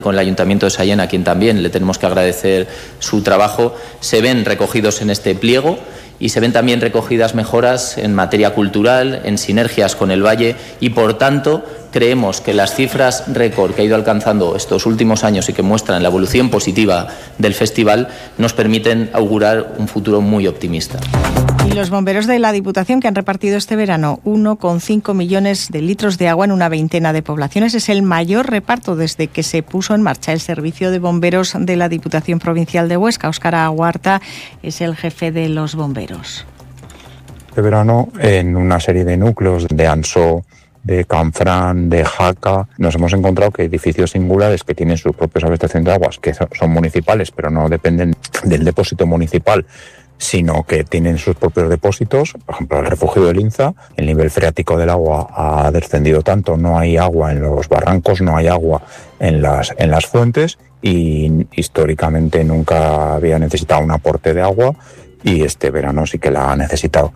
Con el Ayuntamiento de Sallent, a quien también le tenemos que agradecer su trabajo, se ven recogidos en este pliego y se ven también recogidas mejoras en materia cultural, en sinergias con el Valle y, por tanto, creemos que las cifras récord que ha ido alcanzando estos últimos años y que muestran la evolución positiva del festival nos permiten augurar un futuro muy optimista. Y los bomberos de la Diputación, que han repartido este verano 1,5 millones de litros de agua en una veintena de poblaciones, es el mayor reparto desde que se puso en marcha el servicio de bomberos de la Diputación Provincial de Huesca. Óscar Aguarta es el jefe de los bomberos. Este verano, en una serie de núcleos de Ansó, de Canfrán, de Jaca, nos hemos encontrado que edificios singulares que tienen sus propios abastecimientos de aguas, que son municipales, pero no dependen del depósito municipal, sino que tienen sus propios depósitos. Por ejemplo, el refugio del Inza, el nivel freático del agua ha descendido tanto, no hay agua en los barrancos, no hay agua en las fuentes, y históricamente nunca había necesitado un aporte de agua, y este verano sí que la ha necesitado.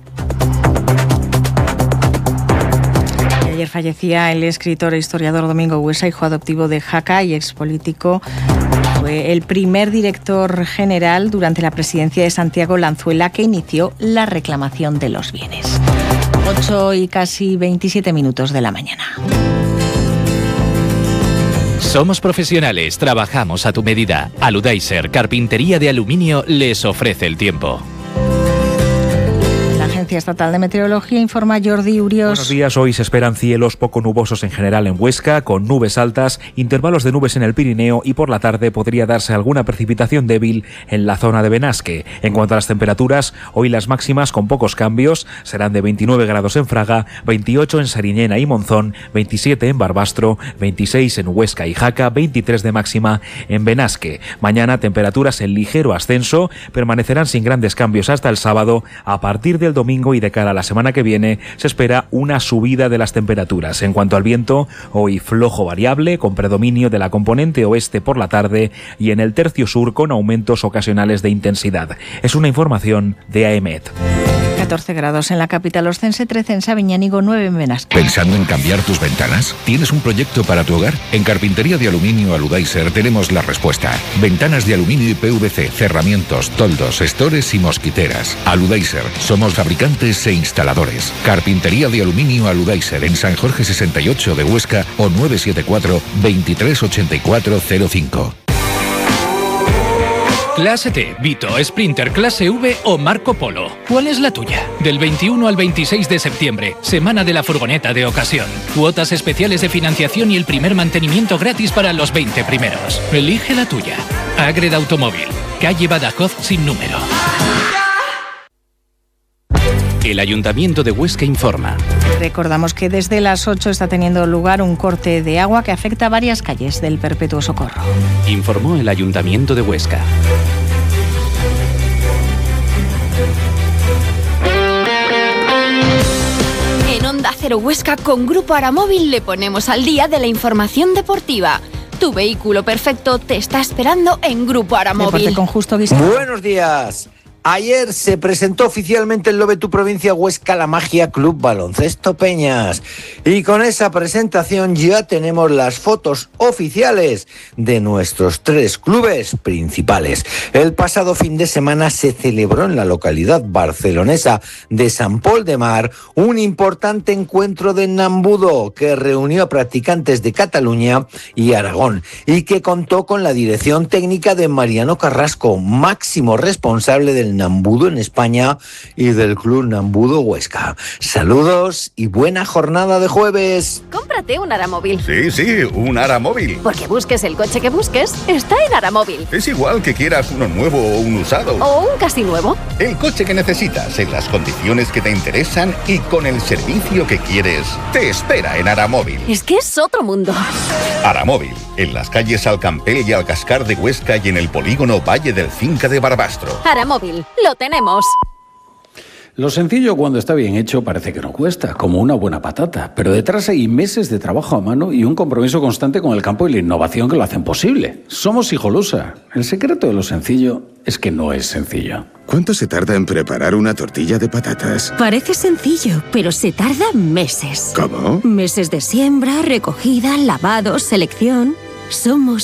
Ayer fallecía el escritor e historiador Domingo Buesa, hijo adoptivo de Jaca y expolítico. Fue el primer director general durante la presidencia de Santiago Lanzuela que inició la reclamación de los bienes. 8 y casi 27 minutos de la mañana. Somos profesionales, trabajamos a tu medida. Aludaiser, carpintería de aluminio, les ofrece el tiempo. La Agencia Estatal de Meteorología informa Jordi Urios. Buenos días, hoy se esperan cielos poco nubosos en general en Huesca, con nubes altas, intervalos de nubes en el Pirineo y por la tarde podría darse alguna precipitación débil en la zona de Benasque. En cuanto a las temperaturas, hoy las máximas con pocos cambios serán de 29 grados en Fraga, 28 en Sariñena y Monzón, 27 en Barbastro, 26 en Huesca y Jaca, 23 de máxima en Benasque. Mañana temperaturas en ligero ascenso, permanecerán sin grandes cambios hasta el sábado. A partir del domingo y de cara a la semana que viene se espera una subida de las temperaturas. En cuanto al viento, hoy flojo variable con predominio de la componente oeste por la tarde y en el tercio sur con aumentos ocasionales de intensidad. Es una información de AEMET. 14 grados en la capital oscense, 13 en Sabiñánigo, 9 en Benasque. ¿Pensando en cambiar tus ventanas? ¿Tienes un proyecto para tu hogar? En Carpintería de Aluminio Aludaiser tenemos la respuesta. Ventanas de aluminio y PVC, cerramientos, toldos, estores y mosquiteras. Aludaiser, somos fabricantes e instaladores. Carpintería de Aluminio Aludaiser en San Jorge 68 de Huesca o 974 238405. Clase T, Vito, Sprinter, Clase V o Marco Polo. ¿Cuál es la tuya? Del 21 al 26 de septiembre, semana de la furgoneta de ocasión. Cuotas especiales de financiación y el primer mantenimiento gratis para los 20 primeros. Elige la tuya. Agreda Automóvil, calle Badajoz sin número. El Ayuntamiento de Huesca informa. Recordamos que desde las 8 está teniendo lugar un corte de agua que afecta a varias calles del Perpetuo Socorro. Informó el Ayuntamiento de Huesca. En Onda Cero Huesca con Grupo Aramóvil le ponemos al día de la información deportiva. Tu vehículo perfecto te está esperando en Grupo Aramóvil. Deporte con Justo Guisado. Buenos días. Ayer se presentó oficialmente en Lobetu Provincia Huesca la Magia Club Baloncesto Peñas. Y con esa presentación ya tenemos las fotos oficiales de nuestros 3 clubes principales. El pasado fin de semana se celebró en la localidad barcelonesa de Sant Pol de Mar un importante encuentro de Nambudo que reunió a practicantes de Cataluña y Aragón y que contó con la dirección técnica de Mariano Carrasco, máximo responsable del Nambudo en España y del Club Nambudo Huesca. Saludos y buena jornada de jueves. Cómprate un Aramóvil. Sí, un Aramóvil. Porque busques el coche que busques, está en Aramóvil. Es igual que quieras uno nuevo o un usado. O un casi nuevo. El coche que necesitas, en las condiciones que te interesan y con el servicio que quieres, te espera en Aramóvil. Es que es otro mundo. Aramóvil, en las calles Alcampel y Alcascar de Huesca y en el polígono Valle del Cinca de Barbastro. Aramóvil, lo tenemos. Lo sencillo cuando está bien hecho parece que no cuesta, como una buena patata, pero detrás hay meses de trabajo a mano y un compromiso constante con el campo y la innovación que lo hacen posible. Somos Hijolusa. El secreto de lo sencillo es que no es sencillo. ¿Cuánto se tarda en preparar una tortilla de patatas? Parece sencillo, pero se tarda meses. ¿Cómo? Meses de siembra, recogida, lavado, selección. Somos